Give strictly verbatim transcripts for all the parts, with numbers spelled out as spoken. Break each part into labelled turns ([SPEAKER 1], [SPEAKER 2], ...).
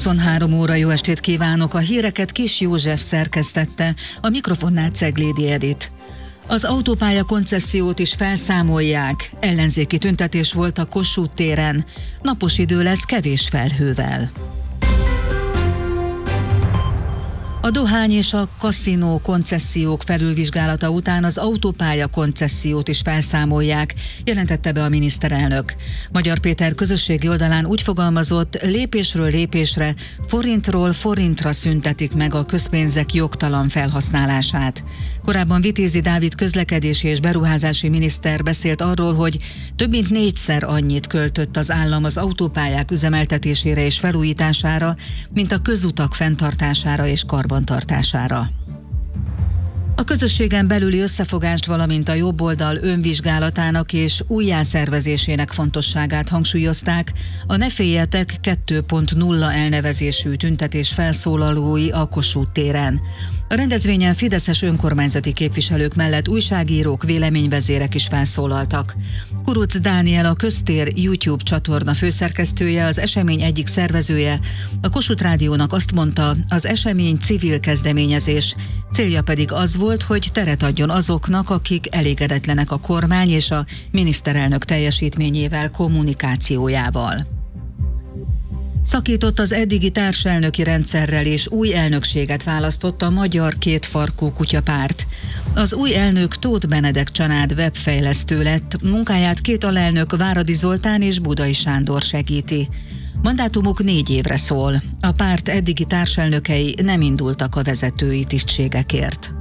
[SPEAKER 1] huszonhárom óra, jó estét kívánok! A híreket Kis József szerkesztette, a mikrofonnál Ceglédi Edit. Az autópálya koncessziót is felszámolják. Ellenzéki tüntetés volt a Kossuth téren. Napos idő lesz kevés felhővel. A dohány és a kaszinó koncessziók felülvizsgálata után az autópálya koncessziót is felszámolják, jelentette be a miniszterelnök. Magyar Péter közösségi oldalán úgy fogalmazott, lépésről lépésre, forintról forintra szüntetik meg a közpénzek jogtalan felhasználását. Korábban Vitézi Dávid közlekedési és beruházási miniszter beszélt arról, hogy több mint négyszer annyit költött az állam az autópályák üzemeltetésére és felújítására, mint a közutak fenntartására és karbantartására. A közösségen belüli összefogást, valamint a jobboldal önvizsgálatának és újjászervezésének fontosságát hangsúlyozták a Ne féljetek kettő pont nulla elnevezésű tüntetés felszólalói a Kossuth téren. A rendezvényen fideszes önkormányzati képviselők mellett újságírók, véleményvezérek is felszólaltak. Kuruc Dániel, a Köztér YouTube csatorna főszerkesztője, az esemény egyik szervezője, a Kossuth Rádiónak azt mondta, az esemény civil kezdeményezés, célja pedig az volt, hogy teret adjon azoknak, akik elégedetlenek a kormány és a miniszterelnök teljesítményével, kommunikációjával. Szakított az eddigi társelnöki rendszerrel és új elnökséget választott a Magyar Kétfarkú Kutyapárt. Az új elnök Tóth Benedek Csanád webfejlesztő lett, munkáját két alelnök, Váradi Zoltán és Budai Sándor segíti. Mandátumuk négy évre szól. A párt eddigi társelnökei nem indultak a vezetői tisztségekért.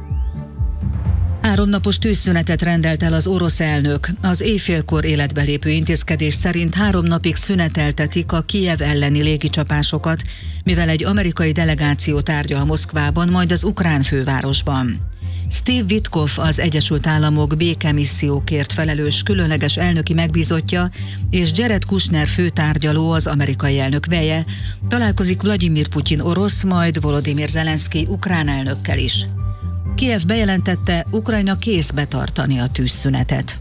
[SPEAKER 1] Háromnapos tűzszünetet rendelt el az orosz elnök. Az éjfélkor életbe lépő intézkedés szerint három napig szüneteltetik a Kijev elleni légicsapásokat, mivel egy amerikai delegáció tárgyal Moszkvában, majd az ukrán fővárosban. Steve Witkoff, az Egyesült Államok békemissziókért felelős különleges elnöki megbízottja, és Jared Kushner főtárgyaló, az amerikai elnök veje, találkozik Vladimir Putyin orosz, majd Volodymyr Zelenszky ukrán elnökkel is. Kijev bejelentette, Ukrajna kész betartani a tűzszünetet.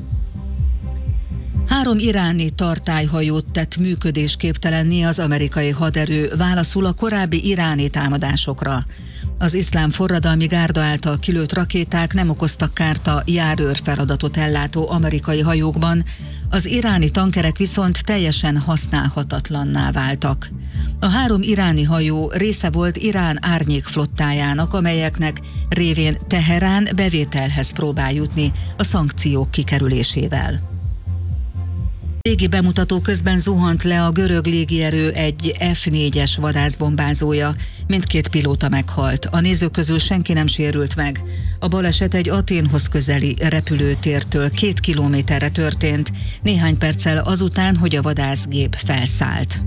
[SPEAKER 1] Három iráni tartályhajót tett működésképtelenné az amerikai haderő válaszul a korábbi iráni támadásokra. Az iszlám forradalmi gárda által kilőtt rakéták nem okoztak kárt a járőr feladatot ellátó amerikai hajókban, az iráni tankerek viszont teljesen használhatatlanná váltak. A három iráni hajó része volt Irán árnyékflottájának, amelyeknek révén Teherán bevételhez próbál jutni a szankciók kikerülésével. Légi bemutató közben zuhant le a görög légierő egy ef négyes vadászbombázója. Mindkét pilóta meghalt. A nézők közül senki nem sérült meg. A baleset egy Athénhoz közeli repülőtértől két kilométerre történt, néhány perccel azután, hogy a vadászgép felszállt.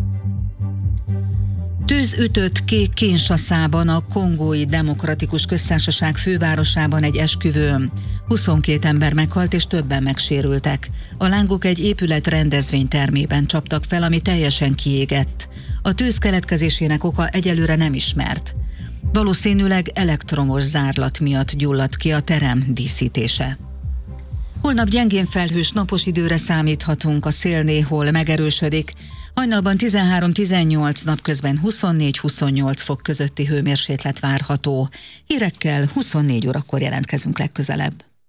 [SPEAKER 1] Tűz ütött ki Kinshaszában, a Kongói Demokratikus Köztársaság fővárosában egy esküvőn. huszonkét ember meghalt és többen megsérültek. A lángok egy épület rendezvénytermében csaptak fel, ami teljesen kiégett. A tűz keletkezésének oka egyelőre nem ismert. Valószínűleg elektromos zárlat miatt gyulladt ki a terem díszítése. Holnap gyengén felhős napos időre számíthatunk, a szél néhol megerősödik. Hajnalban tizenhárom-tizennyolc, napközben huszonnégy-huszonnyolc fok közötti hőmérséklet várható. Hírekkel huszonnégy órakor jelentkezünk legközelebb.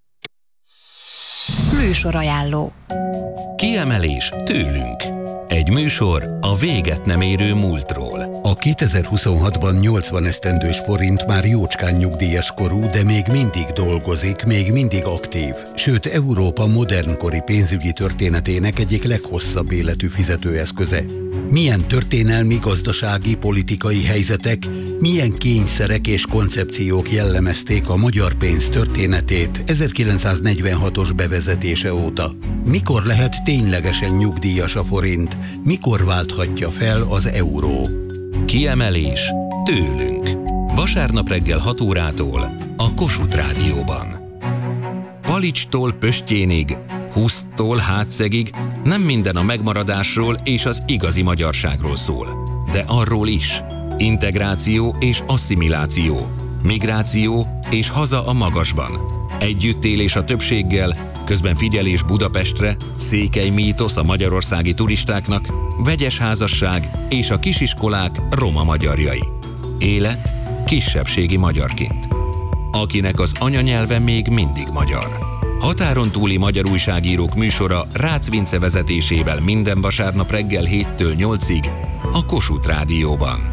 [SPEAKER 2] Műsorajánló.
[SPEAKER 3] Kiemelés tőlünk. Egy műsor a véget nem érő múltról.
[SPEAKER 4] A kétezer-huszonhatban nyolcvan esztendős forint már jócskán nyugdíjas korú, de még mindig dolgozik, még mindig aktív. Sőt, Európa modernkori pénzügyi történetének egyik leghosszabb életű fizetőeszköze. Milyen történelmi, gazdasági, politikai helyzetek, milyen kényszerek és koncepciók jellemezték a magyar pénz történetét ezerkilencszáznegyvenhatos bevezetése óta? Mikor lehet ténylegesen nyugdíjas a forint? Mikor válthatja fel az euró?
[SPEAKER 3] Kiemelés tőlünk. Vasárnap reggel hat órától a Kossuth Rádióban. Palicstól Pöstjénig, Huszttól Hátszegig nem minden a megmaradásról és az igazi magyarságról szól, de arról is. Integráció és asszimiláció, migráció és haza a magasban, együttélés a többséggel Közben figyelés Budapestre, székely mítosz a magyarországi turistáknak, vegyes házasság és a kisiskolák roma magyarjai. Élet kisebbségi magyarként. Akinek az anyanyelve még mindig magyar. Határon túli magyar újságírók műsora Rácz Vince vezetésével minden vasárnap reggel héttől nyolcig a Kossuth Rádióban.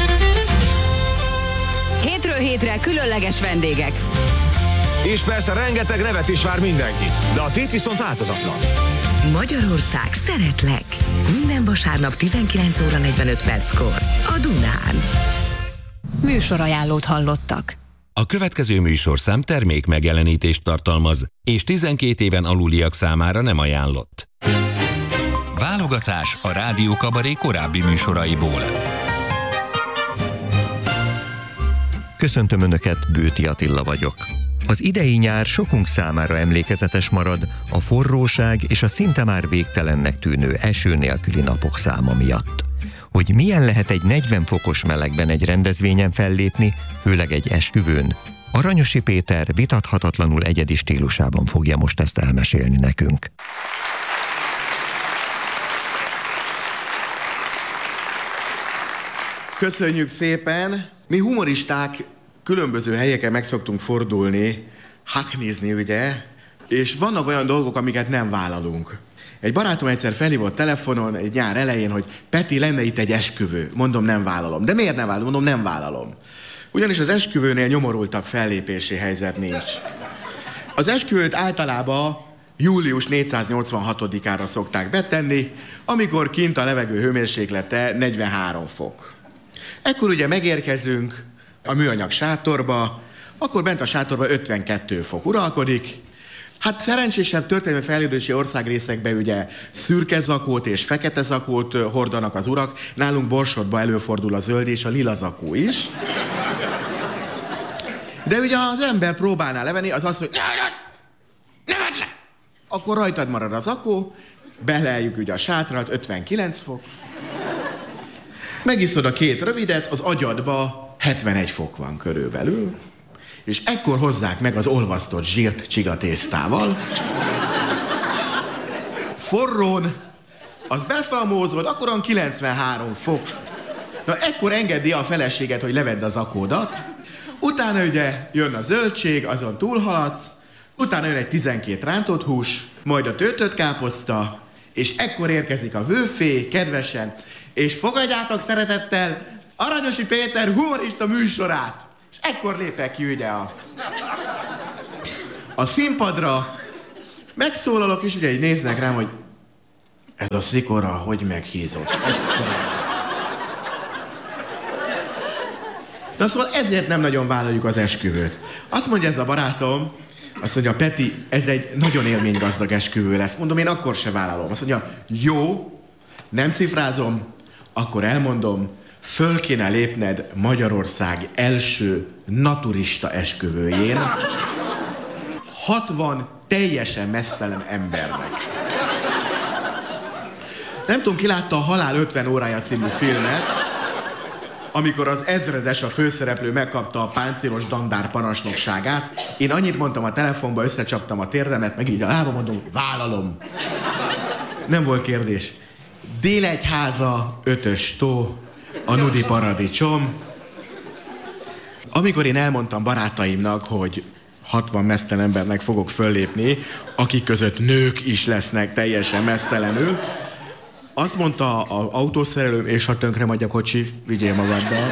[SPEAKER 2] Hétről hétre különleges vendégek.
[SPEAKER 5] És persze rengeteg nevet is vár mindenkit, de a tét viszont változatlan.
[SPEAKER 6] Magyarország, szeretlek! Minden vasárnap tizenkilenc óra negyvenöt perckor a Dunán.
[SPEAKER 2] Műsorajánlót hallottak.
[SPEAKER 3] A következő műsorszám termék megjelenítést tartalmaz, és tizenkét éven aluliak számára nem ajánlott. Válogatás a Rádió Kabaré korábbi műsoraiból.
[SPEAKER 7] Köszöntöm Önöket, Bőti Attila vagyok. Az idei nyár sokunk számára emlékezetes marad a forróság és a szinte már végtelennek tűnő eső nélküli napok száma miatt. Hogy milyen lehet egy negyven fokos melegben egy rendezvényen fellépni, főleg egy esküvőn, Aranyosi Péter vitathatatlanul egyedi stílusában fogja most ezt elmesélni nekünk.
[SPEAKER 8] Köszönjük szépen! Mi humoristák különböző helyeken meg szoktunk fordulni, haknizni, ugye? És vannak olyan dolgok, amiket nem vállalunk. Egy barátom egyszer felhívott telefonon egy nyár elején, hogy Peti, lenne itt egy esküvő. Mondom, nem vállalom. De miért nem vállalom? Mondom, nem vállalom. Ugyanis az esküvőnél nyomorultabb fellépési helyzet nincs. Az esküvőt általában július négyszáznyolcvanhatodikára szokták betenni, amikor kint a levegő hőmérséklete negyvenhárom fok. Ekkor ugye megérkezünk a műanyag sátorba, akkor bent a sátorban ötvenkettő fok uralkodik. Hát szerencsésebb történelmi fejlődési országrészekben ugye szürke zakót és fekete zakót hordanak az urak, nálunk Borsodban előfordul a zöld és a lila zakó is. De ugye az ember próbálná levenni, az azt mondja, ne vedd le! Akkor rajtad marad a zakó, beleeljük ugye a sátrat, ötvenkilenc fok. Megiszod a két rövidet, az agyadba hetvenegy fok van körülbelül, és ekkor hozzák meg az olvasztott zsírt csigatésztával. Forrón, az beflamózod, akkor kilencvenhárom fok. Na, ekkor engedi a feleséget, hogy levedd az zakódat, utána ugye jön a zöldség, azon túlhaladsz, utána jön egy tizenkét rántott hús, majd a töltött káposzta, és ekkor érkezik a vőfé, kedvesen, és fogadjátok szeretettel Aranyosi Péter humorista műsorát. És ekkor lépek ki ugye a, a színpadra, megszólalok, és ugye így néznek rám, hogy ez a szikora hogy meghízott. Na szóval ezért nem nagyon vállaljuk az esküvőt. Azt mondja ez a barátom, azt mondja, Peti, ez egy nagyon élménygazdag esküvő lesz. Mondom, én akkor se vállalom. Azt mondja, jó, nem cifrázom, akkor elmondom, föl kéne lépned Magyarország első naturista esküvőjén hatvan teljesen meztelen embernek. Nem tudom, ki látta a Halál ötven órája című filmet, amikor az ezredes, a főszereplő megkapta a páncélos dandár parancsnokságát. Én annyit mondtam a telefonba, összecsaptam a térdemet, meg így a lába mondom, hogy vállalom. Nem volt kérdés. Délegyháza, ötös tó, a nudi paradicsom. Amikor én elmondtam barátaimnak, hogy hatvan meztelen embernek fogok föllépni, akik között nők is lesznek teljesen meztelenül, azt mondta az autószerelőm, és ha tönkre megy a kocsi, vigyél magaddal.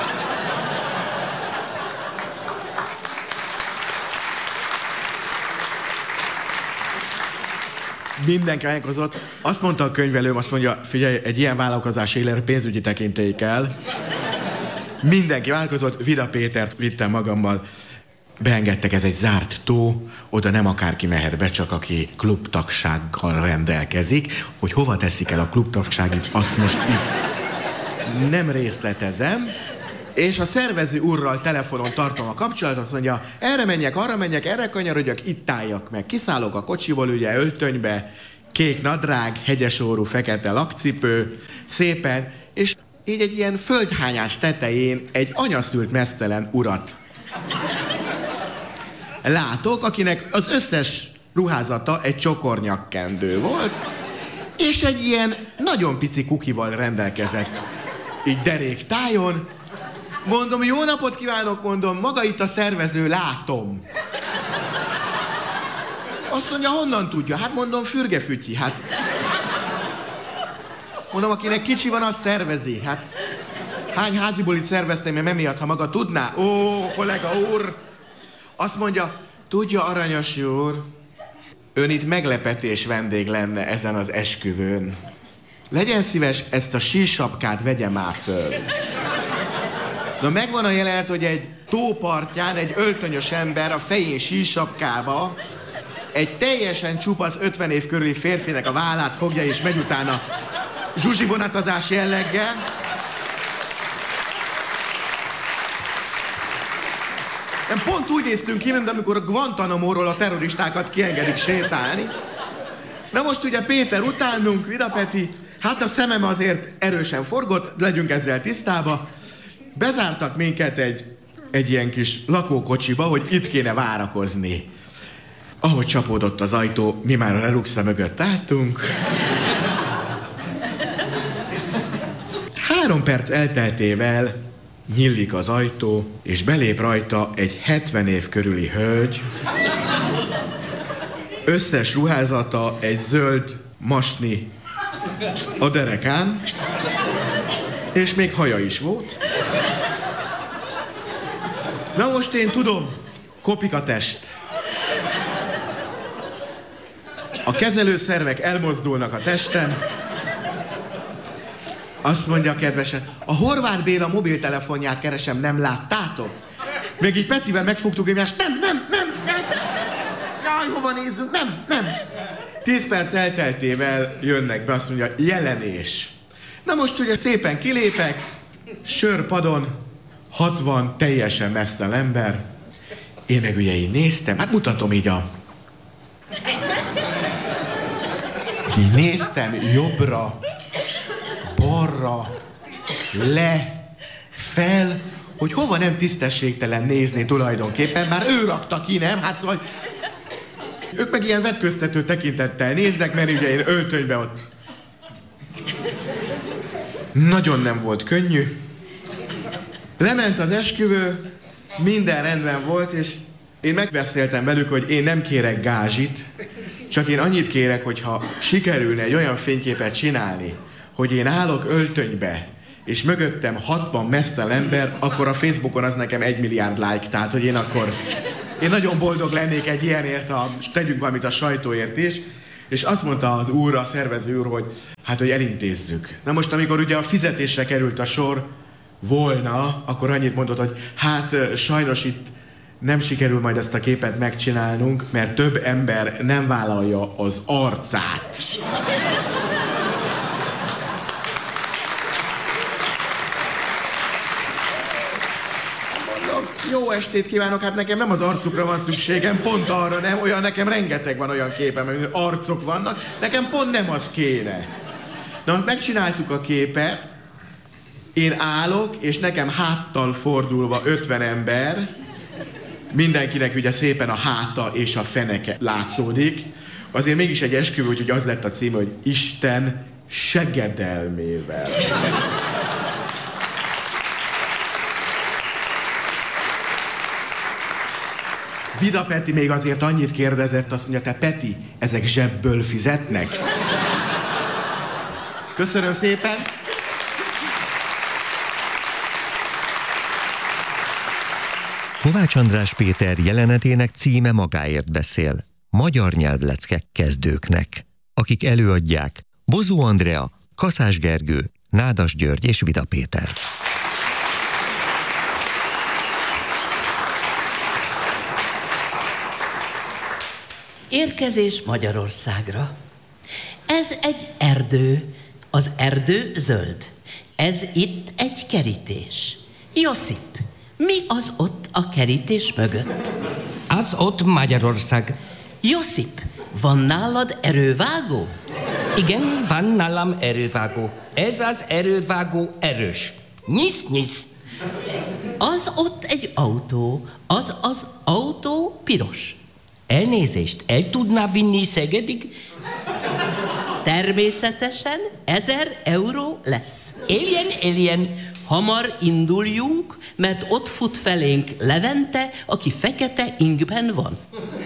[SPEAKER 8] Mindenki elkozott. Azt mondta a könyvelőm, azt mondja, figyelj, egy ilyen vállalkozás éler pénzügyi tekintély kell. Mindenki vállalkozott, Vida Pétert vittem magammal. Beengedtek, ez egy zárt tó, oda nem akárki mehet be, csak aki klubtagsággal rendelkezik. Hogy hova teszik el a klubtagságit, azt most itt nem részletezem. És a szervező úrral telefonon tartom a kapcsolatot, azt mondja, erre menjek, arra menjek, erre kanyarodjak, itt álljak meg. Kiszállok a kocsiból, ugye öltönybe, kék nadrág, hegyesórú, fekete lakcipő, szépen, és így egy ilyen földhányás tetején egy anyaszült meztelen urat látok, akinek az összes ruházata egy csokornyakkendő volt, és egy ilyen nagyon pici kukival rendelkezett, így derék tájon. Mondom, jó napot kívánok, mondom, maga itt a szervező, látom. Azt mondja, honnan tudja? Hát mondom, fürgefütyi, hát... Mondom, akinek kicsi van, az szervezi, hát... Hány házibulit szerveztem, mert emiatt, ha maga tudná? Ó, kollega úr! Azt mondja, tudja, aranyos úr, ön itt meglepetés vendég lenne ezen az esküvőn. Legyen szíves, ezt a sírsapkát vegye már föl. Na megvan a jelenet, hogy egy tópartján egy öltönyös ember a fején sírsapkába egy teljesen csupasz ötven év körüli férfinek a vállát fogja és megy utána zsuzsi vonatozás jelleggel. Nem, pont úgy néztünk ki, mint amikor a Guantanamo-ról a terroristákat kiengedik sétálni. Na most ugye Péter utánunk, Vida Peti, hát a szemem azért erősen forgott, legyünk ezzel tisztába. Bezártak minket egy, egy ilyen kis lakókocsiba, hogy itt kéne várakozni. Ahogy csapódott az ajtó, mi már a Reluxa mögött álltunk. Három perc elteltével nyílik az ajtó, és belép rajta egy hetven év körüli hölgy. Összes ruházata egy zöld masni a derekán, és még haja is volt. Na most én tudom, kopik a test. A kezelőszervek elmozdulnak a testem. Azt mondja kedvesen, a Horváth Béla mobiltelefonját keresem, nem láttátok? Még így Petivel megfogtuk egymást, nem, nem, nem, nem. Jaj, hova nézzünk, nem, nem. Tíz perc elteltével jönnek be, azt mondja, jelenés. Na most ugye szépen kilépek, sörpadon, hatvan teljesen mesztelen ember. Én meg ugye így néztem, hát mutatom így a... Így néztem jobbra, balra, le, fel, hogy hova nem tisztességtelen nézni tulajdonképpen, már ő rakta ki, nem? Hát szóval... Ők meg ilyen vetköztető tekintettel néznek, mert ugye én öltönybe ott... Nagyon nem volt könnyű. Lement az esküvő, minden rendben volt, és én megbeszéltem velük, hogy én nem kérek gázsit, csak én annyit kérek, hogyha sikerülne egy olyan fényképet csinálni, hogy én állok öltönybe, és mögöttem hatvan mesztelen ember, akkor a Facebookon az nekem egy milliárd like, tehát hogy én akkor... Én nagyon boldog lennék egy ilyenért, ha tegyünk valamit a sajtóért is. És azt mondta az úr, a szervező úr, hogy hát, hogy elintézzük. Na most, amikor ugye a fizetésre került a sor volna, akkor annyit mondott, hogy hát sajnos itt nem sikerül majd ezt a képet megcsinálnunk, mert több ember nem vállalja az arcát. Jó estét kívánok, hát nekem nem az arcukra van szükségem, pont arra nem, olyan nekem rengeteg van olyan képem, hogy arcok vannak, nekem pont nem az kéne. Na, megcsináltuk a képet, én állok, és nekem háttal fordulva ötven ember, mindenkinek ugye szépen a háta és a feneke látszódik, azért mégis egy esküvő, úgyhogy az lett a címe, hogy Isten segedelmével. Vida Peti még azért annyit kérdezett, azt mondja, te Peti, ezek zsebből fizetnek? Köszönöm szépen!
[SPEAKER 7] Kovács András Péter jelenetének címe magáért beszél. Magyar nyelvleckek kezdőknek, akik előadják Bozó Andrea, Kaszás Gergő, Nádas György és Vida Péter.
[SPEAKER 9] Érkezés Magyarországra. Ez egy erdő, az erdő zöld. Ez itt egy kerítés. Josip, mi az ott a kerítés mögött?
[SPEAKER 10] Az ott Magyarország.
[SPEAKER 9] Josip, van nálad erővágó?
[SPEAKER 10] Igen, van nálam erővágó. Ez az erővágó erős. Nyisz, nyisz.
[SPEAKER 9] Az ott egy autó, az az autó piros.
[SPEAKER 10] Elnézést, el tudná vinni Szegedig?
[SPEAKER 9] Természetesen ezer euró lesz. Éljen, éljen, hamar induljunk, mert ott fut felénk Levente, aki fekete ingben van.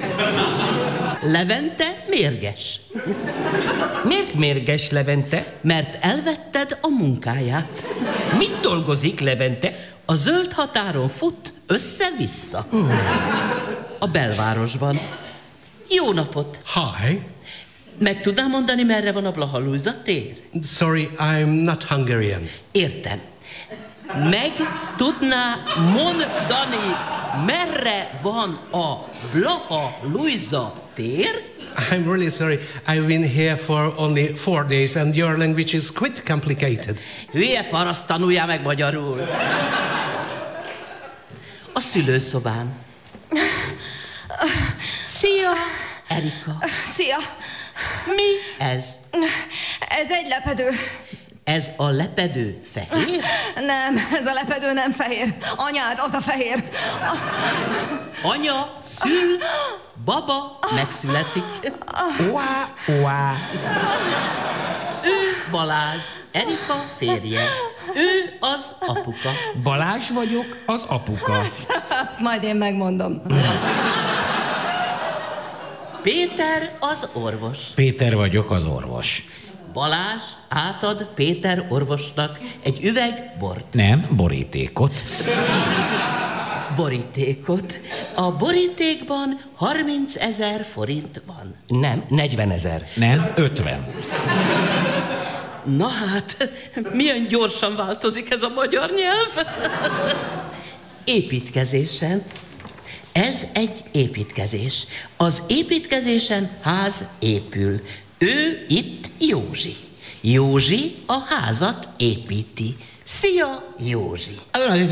[SPEAKER 9] Levente mérges.
[SPEAKER 10] Miért mérges Levente?
[SPEAKER 9] Mert elvetted a munkáját.
[SPEAKER 10] Mit dolgozik Levente?
[SPEAKER 9] A zöld határon fut össze-vissza. A belvárosban. Jó napot!
[SPEAKER 11] Hi.
[SPEAKER 9] Meg tudnám mondani, merre van a Blaha-Lujza tér?
[SPEAKER 11] Sorry, I'm not Hungarian.
[SPEAKER 9] Értem. Meg tudná mondani, merre van a Blaha-Lujza tér?
[SPEAKER 11] I'm really sorry. I've been here for only four days and your language is quite complicated.
[SPEAKER 9] Hülye paraszt, tanuljál meg magyarul. A szülőszobám. Szia, Erika.
[SPEAKER 12] Szia.
[SPEAKER 9] Mi ez?
[SPEAKER 12] Ez egy lepedő.
[SPEAKER 9] Ez a lepedő fehér?
[SPEAKER 12] Nem, ez a lepedő nem fehér. Anyád, az a fehér. A...
[SPEAKER 9] Anya szül, baba megszületik.
[SPEAKER 10] Uá, uá.
[SPEAKER 9] Ő Balázs, Erika férje. Ő az apuka.
[SPEAKER 10] Balázs vagyok, az apuka.
[SPEAKER 12] Azt majd én megmondom.
[SPEAKER 9] Péter az orvos.
[SPEAKER 13] Péter vagyok, az orvos.
[SPEAKER 9] Balázs átad Péter orvosnak egy üveg bort.
[SPEAKER 13] Nem, borítékot.
[SPEAKER 9] Borítékot. A borítékban harmincezer forint van.
[SPEAKER 10] Nem, negyvenezer.
[SPEAKER 13] Nem, ötven.
[SPEAKER 9] Na hát, milyen gyorsan változik ez a magyar nyelv. Építkezésen. Ez egy építkezés. Az építkezésen ház épül. Ő itt Józsi. Józsi a házat építi. Szia, Józsi!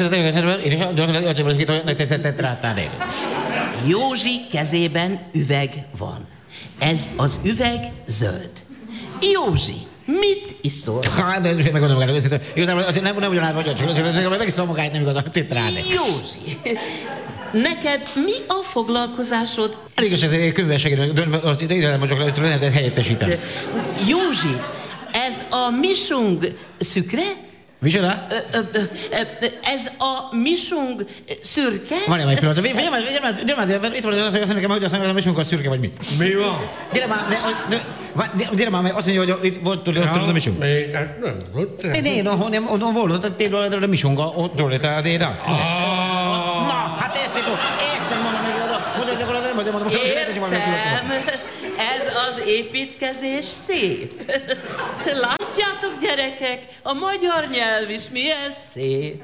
[SPEAKER 9] Józsi kezében üveg van. Ez az üveg zöld. Józsi, mit iszol?
[SPEAKER 13] Megmondom magát, őszintén. Igazából azért nem, nem ugyanaz vagyok, csak megiszom magáit, nem igaz, a tétrád.
[SPEAKER 9] Józsi, neked mi a foglalkozásod?
[SPEAKER 13] Elég is ezért könyves segítő, azt igazából csak lehetett helyettesíteni.
[SPEAKER 9] Józsi, ez a misung szükre?
[SPEAKER 13] Micsoda?
[SPEAKER 9] Ez a misung szürke?
[SPEAKER 13] Várjál már egy pillanat. Figyelj már, figyelj már, gyere már, itt van, azt mondja nekem, hogy azt mondja, hogy a misunk a szürke vagy mi.
[SPEAKER 11] Mi van?
[SPEAKER 13] Gyere már, gyere már, azt mondja, hogy itt volt tudod a misunk.
[SPEAKER 11] Még hát nem volt.
[SPEAKER 13] Ne, no, nem, onnan volt, ott például a misunk, ott tudod, a déda. Na, hát ezt tudom, ezt nem mondom, hogy mondom, hogy
[SPEAKER 9] értem, ez az építkezés szép. Látjátok, gyerekek, a magyar nyelv is milyen szép.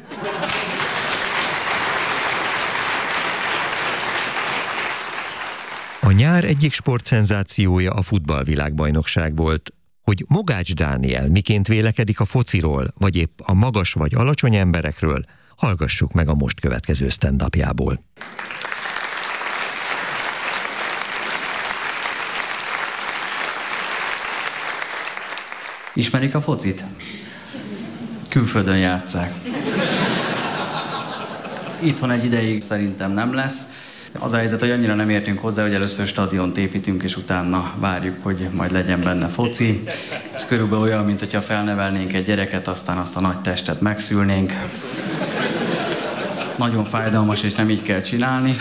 [SPEAKER 7] A nyár egyik sportszenzációja a futballvilágbajnokság volt. Hogy Mogács Dániel miként vélekedik a fociról, vagy épp a magas vagy alacsony emberekről, hallgassuk meg a most következő stand-upjából.
[SPEAKER 14] Ismerik a focit? Külföldön játsszák. Itthon egy ideig szerintem nem lesz. Az a helyzet, hogy annyira nem értünk hozzá, hogy először stadiont építünk, és utána várjuk, hogy majd legyen benne foci. Ez körülbelül olyan, mint hogyha felnevelnénk egy gyereket, aztán azt a nagy testet megszülnénk. Nagyon fájdalmas, és nem így kell csinálni.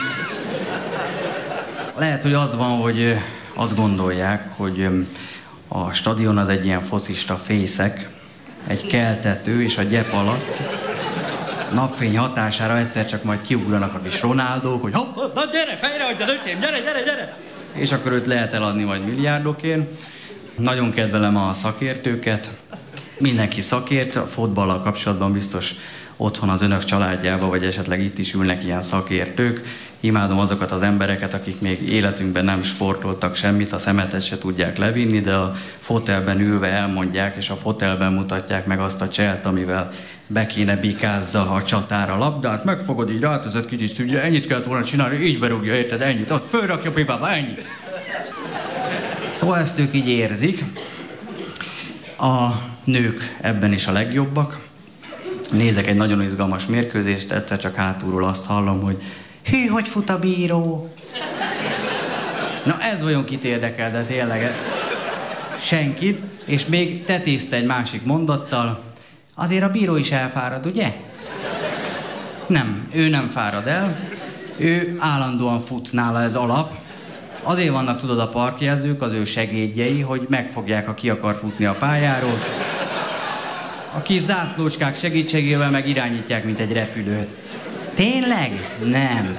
[SPEAKER 14] Lehet, hogy az van, hogy azt gondolják, hogy a stadion az egy ilyen focista fészek, egy keltető, és a gyep alatt napfény hatására egyszer csak majd kiugranak a kis Ronaldók, hogy hopp, na gyere, fejre hagyjad, öcsém, gyere, gyere, gyere! És akkor őt lehet eladni majd milliárdokért. Nagyon kedvelem a szakértőket. Mindenki szakért, a fotballal kapcsolatban biztos otthon az önök családjában, vagy esetleg itt is ülnek ilyen szakértők. Imádom azokat az embereket, akik még életünkben nem sportoltak semmit, a szemetet se tudják levinni, de a fotelben ülve elmondják, és a fotelben mutatják meg azt a cselt, amivel be kéne bikázza a csatára labdát. Megfogod, így rátözött kicsit szügye, ennyit kellett volna csinálni, így berúgja, érted, ennyit, ott fölrakja a pipába, ennyi. Szóval ezt ők így érzik. A nők ebben is a legjobbak. Nézek egy nagyon izgalmas mérkőzést, egyszer csak hátulról azt hallom, hogy hű, hogy fut a bíró. Na ez olyan kit érdekel, de tényleg senkit. És még tetézte egy másik mondattal, azért a bíró is elfárad, ugye? Nem, ő nem fárad el, ő állandóan fut, nála ez alap. Azért vannak, tudod, a parkjelzők, az ő segédjei, hogy megfogják, ha ki akar futni a pályáról. A kis zászlócskák segítségével meg irányítják, mint egy repülőt. Tényleg? Nem.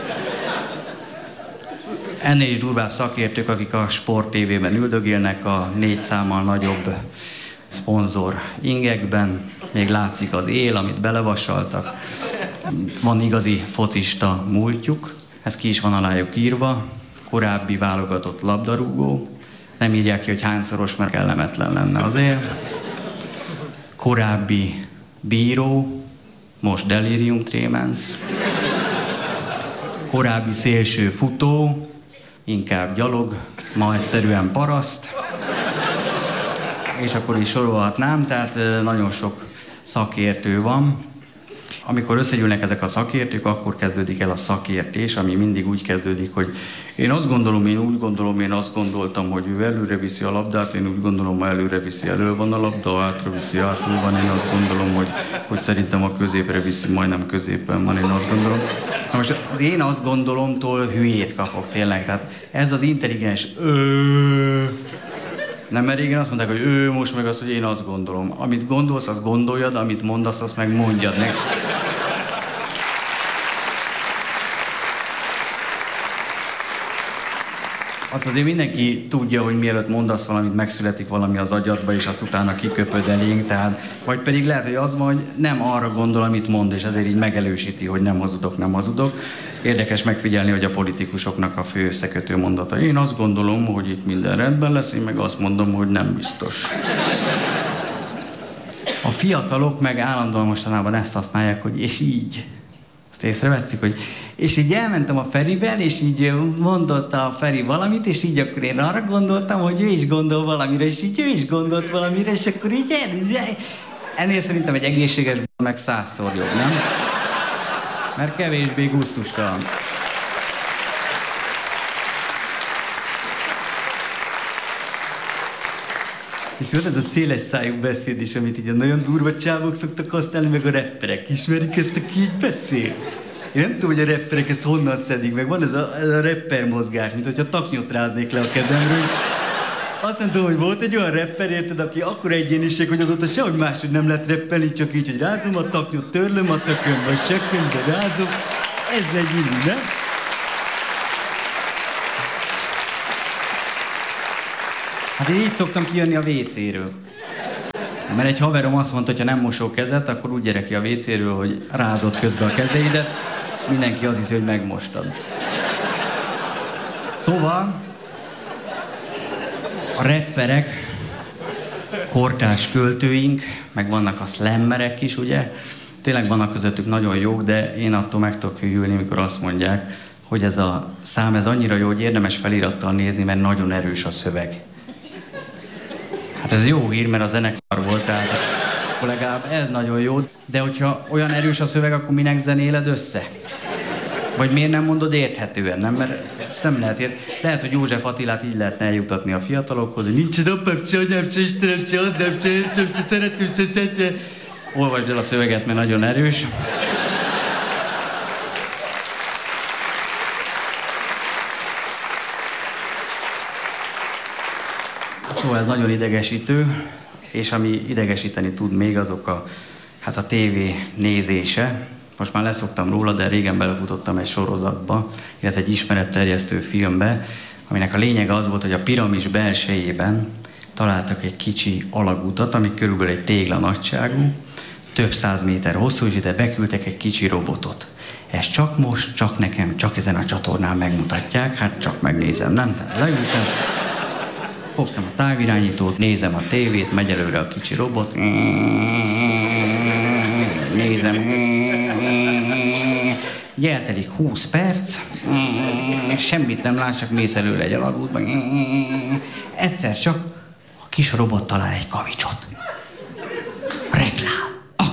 [SPEAKER 14] Ennél is durvább szakértők, akik a Sport té vében üldögélnek a négy számmal nagyobb szponzor ingekben. Még látszik az él, amit belevasaltak. Van igazi focista múltjuk, ez ki is van alájuk írva. Korábbi válogatott labdarúgó. Nem írják ki, hogy hányszoros, mert kellemetlen lenne azért. Korábbi bíró, most delirium tremens. Korábbi szélső futó, inkább gyalog, ma egyszerűen paraszt. És akkor is sorolhatnám, tehát nagyon sok szakértő van. Amikor összegyűlnek ezek a szakértők, akkor kezdődik el a szakértés, ami mindig úgy kezdődik, hogy én azt gondolom, én úgy gondolom, én azt gondoltam, hogy ő előre viszi a labdát, én úgy gondolom, hogy előre viszi, elő van a labda, hátra viszi, hátul van, én azt gondolom, hogy, hogy szerintem a középre viszi, majdnem középen van, én azt gondolom. Na most az én azt gondolomtól hülyét kapok tényleg, tehát ez az intelligens ö... Nem, mert régen azt mondták, hogy ő, most meg az, hogy én azt gondolom. Amit gondolsz, azt gondoljad, amit mondasz, azt meg mondjad meg. Azt azért mindenki tudja, hogy mielőtt mondasz valamit, megszületik valami az agyadba, és azt utána kiköpöd elénk, tehát, vagy pedig lehet, hogy az van, hogy nem arra gondol, amit mond, és ezért így megelősíti, hogy nem hazudok, nem hazudok. Érdekes megfigyelni, hogy a politikusoknak a fő összekötő mondata. Én azt gondolom, hogy itt minden rendben lesz, én meg azt mondom, hogy nem biztos. A fiatalok meg állandóan mostanában ezt használják, hogy és így. Azt észrevettük, hogy és így elmentem a Ferivel, és így mondotta a Feri valamit, és így akkor én arra gondoltam, hogy ő is gondol valamire, és így ő is gondolt valamire, és akkor így el, ennél szerintem egy egészséges meg százszor jobb, nem? Mert kevésbé gusztustalan. És van ez a széles szájú beszéd is, amit így a nagyon durva csávok szoktak használni, meg a rapperek. Ismerik ezt, aki így beszél? Én nem tudom, hogy a rapperek ezt honnan szedik meg. Van ez a, ez a rapper mozgás, mint hogyha taknyot ráznék le a kezemről. Azt nem tudom, hogy volt egy olyan rapper, érted, aki akkora egyéniség, hogy azóta sehogy máshogy nem lett rappelni, csak így, hogy rázom a taknyot, törlöm a tököm, vagy sökömbe rázom. Ez egy így, nem? Hát én így szoktam kijönni a vécéről. Mert egy haverom azt mondta, hogy ha nem mosok kezet, akkor úgy gyere ki a vécéről, hogy rázott közben a kezeidet. Mindenki azt hiszi, hogy megmostad. Szóval a rapperek, kortárs költőink, meg vannak a slammerek is, ugye? Tényleg vannak közöttük nagyon jók, de én attól meg tudok hűlni, mikor azt mondják, hogy ez a szám, ez annyira jó, hogy érdemes felirattal nézni, mert nagyon erős a szöveg. Hát ez jó hír, mert a zene szar volt, tehát akkor legalább ez nagyon jó. De hogyha olyan erős a szöveg, akkor minek zenéled össze? Vagy miért nem mondod érthetően, nem? Mert ezt nem lehet érteni. Lehet, hogy József Attilát így lehetne eljutatni a fiatalokhoz, hogy nincsen apám, se anyám, se Istenem, se azzám, se értsem, se szeretem, se, se, se. Olvasd el a szöveget, mert nagyon erős. Szóval ez nagyon idegesítő, és ami idegesíteni tud még, azok a, hát a tévé nézése. Most már leszoktam róla, de régen belefutottam egy sorozatba, illetve egy ismeretterjesztő filmbe, aminek a lényege az volt, hogy a piramis belsejében találtak egy kicsi alagutat, ami körülbelül egy tégla nagyságú, több száz méter hosszú, és ide beküldtek egy kicsi robotot. Ezt csak most, csak nekem, csak ezen a csatornán megmutatják, hát csak megnézem, nem? Tehát leültem, fogtam a távirányítót, nézem a tévét, megy előre a kicsi robot, nézem, eltelik húsz perc, semmit nem lát, csak mész előre egy alagútba, egyszer csak a kis robot talál egy kavicsot. Reklám. Ah.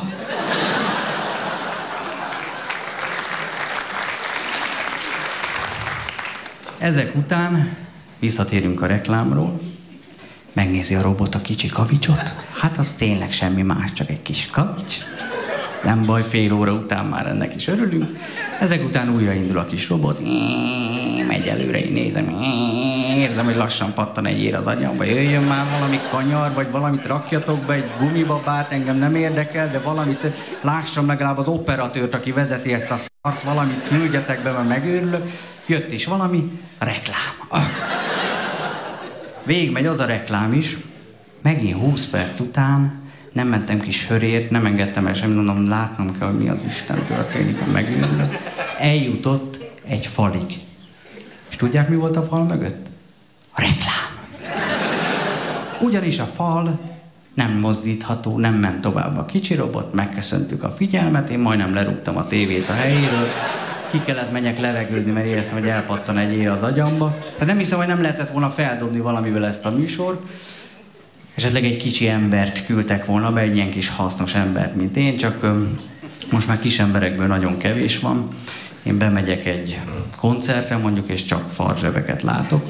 [SPEAKER 14] Ezek után visszatérünk a reklámról, megnézi a robot a kicsi kavicsot, hát az tényleg semmi más, csak egy kis kavics. Nem baj, fél óra után már ennek is örülünk. Ezek után újraindul a kis robot, megy előre, én nézem, érzem, hogy lassan pattan egy ér az agyamba, jöjjön már valami kanyar, vagy valamit rakjatok be, egy gumibabát, engem nem érdekel, de valamit lássam legalább az operatőrt, aki vezeti ezt a szart, valamit küldjetek be, mert megőrülök. Jött is valami, reklám. Végigmegy az a reklám is, megint húsz perc után nem mentem ki sörért, nem engedtem el sem, mondom, látnom kell, hogy mi az Isten történik, hogy megőrülök. Eljutott egy falig. És tudják, mi volt a fal mögött? A reklám. Ugyanis a fal nem mozdítható, nem ment tovább a kicsi robot, megköszöntük a figyelmet, én majdnem lerúgtam a tévét a helyéről, ki kellett menjek levegőzni, mert éreztem, hogy elpattan egy ér az agyamba. Tehát nem hiszem, hogy nem lehetett volna feldobni valamivel ezt a műsort. Esetleg egy kicsi embert küldtek volna be, egy ilyen kis hasznos embert, mint én, csak öm, most már kis emberekből nagyon kevés van. Én bemegyek egy koncertre mondjuk, és csak farzsebeket látok.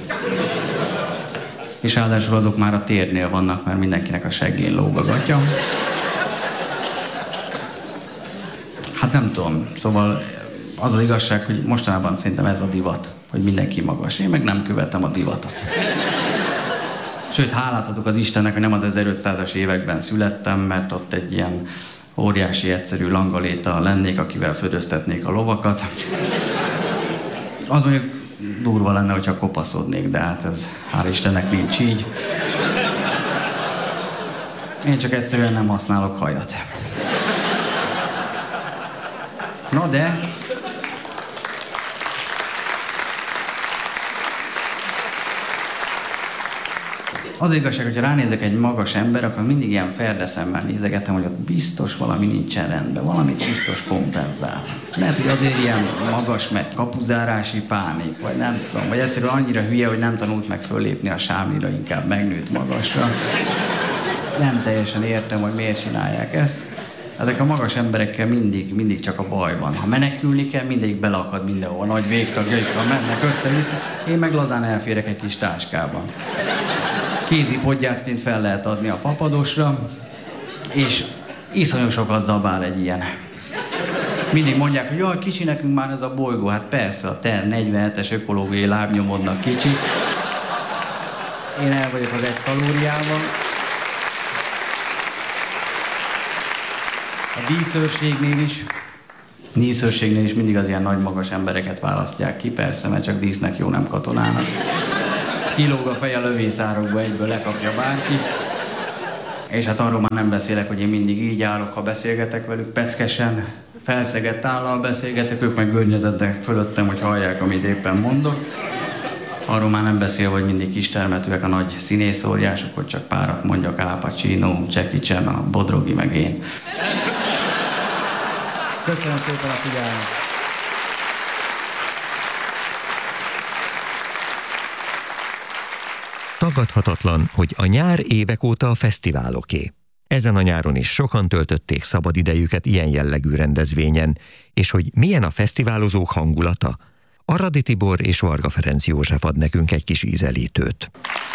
[SPEAKER 14] És ráadásul azok már a térnél vannak, mert mindenkinek a seggén lóg a gatya. Hát nem tudom, szóval az az igazság, hogy mostanában szerintem ez a divat, hogy mindenki magas. Én meg nem követem a divatot. Sőt, hálát adok az Istennek, hogy nem az ezerötszázas években születtem, mert ott egy ilyen óriási, egyszerű langaléta lennék, akivel födöztetnék a lovakat. Az mondjuk durva lenne, hogyha kopaszodnék, de hát ez hál' Istennek nincs így. Én csak egyszerűen nem használok hajat. Na de... Az igazság, hogyha ránézek egy magas ember, akkor mindig ilyen ferdeszemmel nézegetem, hogy ott biztos valami nincsen rendben, valamit biztos kompenzál. Lehet, hogy azért ilyen magas, meg kapuzárási pánik, vagy nem tudom, vagy egyszerűen annyira hülye, hogy nem tanult meg föllépni a sámlira, inkább megnőtt magasra. Nem teljesen értem, hogy miért csinálják ezt. Ezek a magas emberekkel mindig, mindig csak a baj van. Ha menekülni kell, mindig beleakad mindenhol, nagy végtagjaikkal mennek össze-vissza. Én meg lazán elférek egy kis táskában. Kézi podgyászként fel lehet adni a fapadosra, és iszonyú sokat zabál egy ilyen. Mindig mondják, hogy jaj, kicsi nekünk már ez a bolygó. Hát persze, a te negyvenhetes ökológiai lábnyomodnak kicsi. Én el vagyok az egy kalóriával. A díszőrségnél is, díszőrségnél is mindig az ilyen nagy magas embereket választják ki, persze, mert csak dísznek jó, nem katonának. Kilóg a feje a lövészárokba, egyből lekapja bárki. És hát arról már nem beszélek, hogy én mindig így állok, ha beszélgetek velük, peckesen, felszegett állal beszélgetek, ők meg görnyezettek fölöttem, hogy hallják, amit éppen mondok. Arról már nem beszél, hogy mindig kistermetűek a nagy színészóriások, hogy csak párat mondjak, Al Pacino, Jackie Chan, a Bodrogi, meg én. Köszönöm szépen a figyelmet!
[SPEAKER 7] Tagadhatatlan, hogy a nyár évek óta a fesztiváloké. Ezen a nyáron is sokan töltötték szabadidejüket ilyen jellegű rendezvényen, és hogy milyen a fesztiválozók hangulata, Aradi Tibor és Varga Ferenc József ad nekünk egy kis ízelítőt.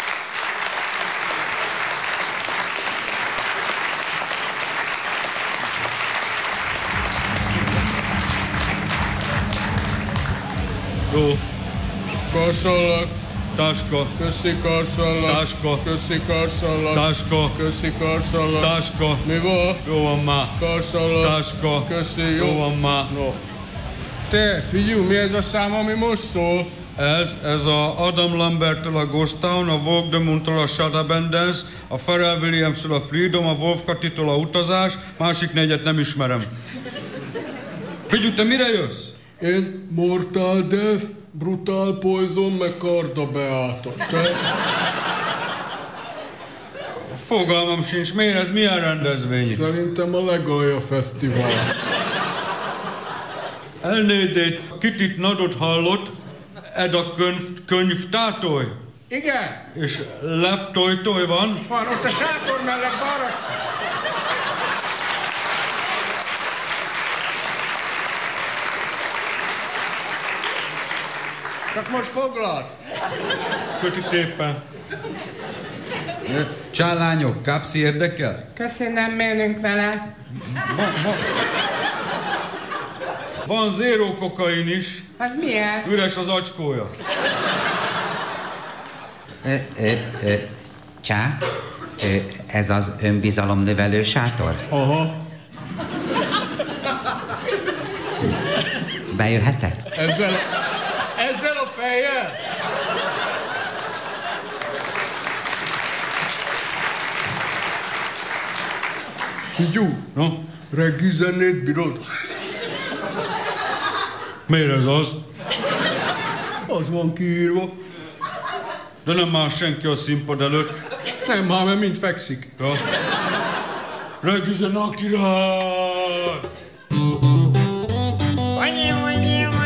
[SPEAKER 15] Jó. Karszallak. Táska. Köszi karszallak. Táska. Köszi karszallak. Táska. Köszi karszallak. Táska. Mi van? Jó van már. Karszallak. Táska. Köszi. Jó, jó van már. No. Te, figyelj, mi ez a szám, ami most szól? Ez, ez a Adam Lambert-től a Ghost Town, a Vogue de Moon-től a Shut Abundance, a Pharrell Williams-től a Freedom, a Wolf Katitól a Utazás, másik négyet nem ismerem. Figyelj, te mire jössz? Én Mortal Death, Brutal Poison, meg Karda Beáta. Te? Fogalmam sincs, miért ez milyen rendezvény? Szerintem a Legalja Fesztivál. Elnédét, Kitit Nadot hallott, Ed a könyv, könyv tátoly. Igen. És Lev Toj-Toj van. Van, ott a sátor mellett balra. Csak most foglalt. Kötik éppen.
[SPEAKER 16] Csállányok, Kapszi érdekel?
[SPEAKER 17] Köszönöm, nem menünk vele.
[SPEAKER 15] Van, van. Van zéró kokain is.
[SPEAKER 17] Az milyen?
[SPEAKER 15] Üres az acskója.
[SPEAKER 13] Ö, ö, ö, Csá, ö, ez az önbizalomnövelő sátor?
[SPEAKER 15] Aha.
[SPEAKER 13] Bejöhetek?
[SPEAKER 15] Ezzel, ezzel a fejjel?
[SPEAKER 18] Figyú,
[SPEAKER 15] no?
[SPEAKER 18] Reggi zenét bírod?
[SPEAKER 15] Miért ez az?
[SPEAKER 18] Az van kiírva.
[SPEAKER 15] De nem már senki a színpad előtt.
[SPEAKER 18] Nem már, mert mind fekszik.
[SPEAKER 15] Ja. Reggi zene a király!
[SPEAKER 17] Annyi, annyi,